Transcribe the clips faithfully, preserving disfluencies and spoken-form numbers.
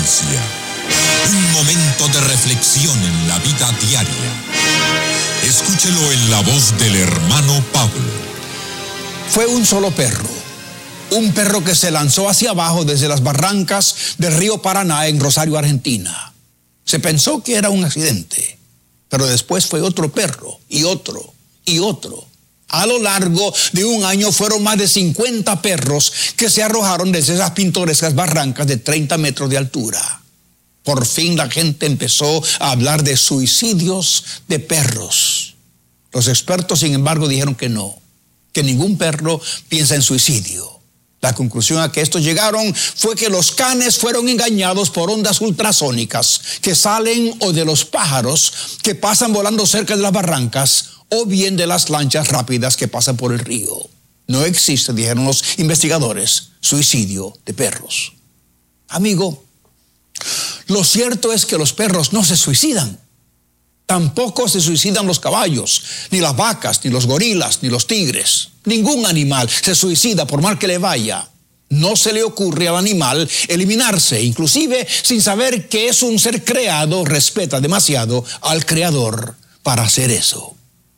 Conciencia. Un momento de reflexión en la vida diaria. Escúchelo en la voz del hermano Pablo. Fue un solo perro. Un perro que se lanzó hacia abajo desde las barrancas del río Paraná en Rosario, Argentina. Se pensó que era un accidente, pero después fue otro perro y otro y otro. A lo largo de un año fueron más de cincuenta perros que se arrojaron desde esas pintorescas barrancas de treinta metros de altura. Por fin la gente empezó a hablar de suicidios de perros. Los expertos, sin embargo, dijeron que no, que ningún perro piensa en suicidio. La conclusión a que estos llegaron fue que los canes fueron engañados por ondas ultrasónicas que salen o de los pájaros que pasan volando cerca de las barrancas o bien de las lanchas rápidas que pasan por el río. No existe, dijeron los investigadores, suicidio de perros. Amigo, lo cierto es que los perros no se suicidan. Tampoco se suicidan los caballos, ni las vacas, ni los gorilas, ni los tigres. Ningún animal se suicida por mal que le vaya. No se le ocurre al animal eliminarse, inclusive sin saber que es un ser creado, respeta demasiado al Creador para hacer eso.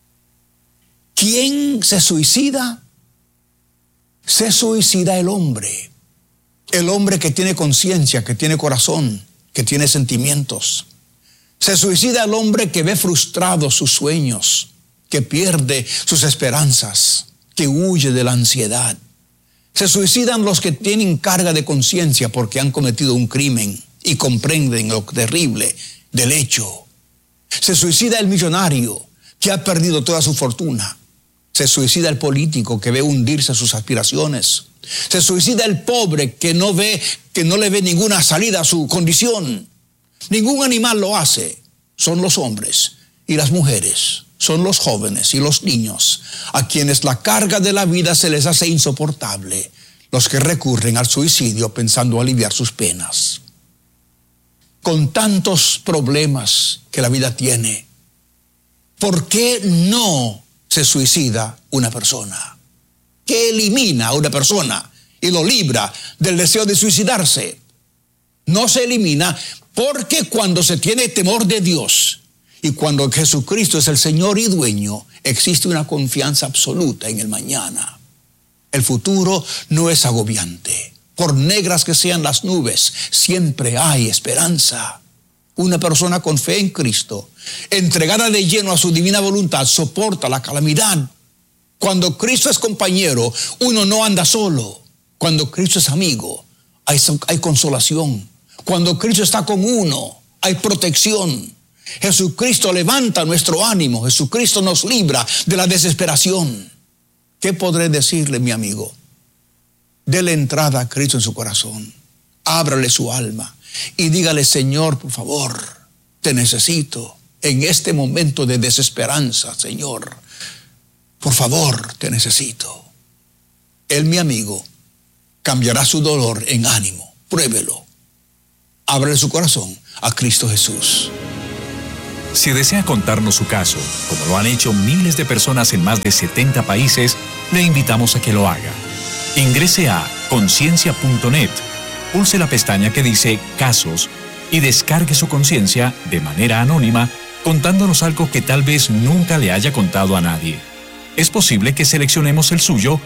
¿Quién se suicida? Se suicida el hombre. El hombre que tiene conciencia, que tiene corazón, que tiene sentimientos. Se suicida el hombre que ve frustrados sus sueños, que pierde sus esperanzas, que huye de la ansiedad. Se suicidan los que tienen carga de conciencia porque han cometido un crimen y comprenden lo terrible del hecho. Se suicida el millonario que ha perdido toda su fortuna. Se suicida el político que ve hundirse sus aspiraciones. Se suicida el pobre que no ve, que no le ve ninguna salida a su condición. Ningún animal lo hace. Son los hombres y las mujeres, son los jóvenes y los niños, a quienes la carga de la vida se les hace insoportable, los que recurren al suicidio pensando aliviar sus penas. Con tantos problemas que la vida tiene, ¿por qué no se suicida una persona? ¿Qué elimina a una persona y lo libra del deseo de suicidarse? No se elimina porque cuando se tiene temor de Dios y cuando Jesucristo es el Señor y dueño, existe una confianza absoluta en el mañana. El futuro no es agobiante. Por negras que sean las nubes, siempre hay esperanza. Una persona con fe en Cristo, entregada de lleno a su divina voluntad, soporta la calamidad. Cuando Cristo es compañero, uno no anda solo. Cuando Cristo es amigo, hay, hay consolación. Cuando Cristo está con uno, hay protección. Jesucristo levanta nuestro ánimo. Jesucristo nos libra de la desesperación. ¿Qué podré decirle, mi amigo? Dele entrada a Cristo en su corazón. Ábrale su alma y dígale: Señor, por favor, te necesito en este momento de desesperanza, Señor. Por favor, te necesito. Él, mi amigo, cambiará su dolor en ánimo. Pruébelo. Ábrele su corazón a Cristo Jesús. Si desea contarnos su caso, como lo han hecho miles de personas en más de setenta países, le invitamos a que lo haga. Ingrese a conciencia punto net, pulse la pestaña que dice Casos y descargue su conciencia de manera anónima, contándonos algo que tal vez nunca le haya contado a nadie. Es posible que seleccionemos el suyo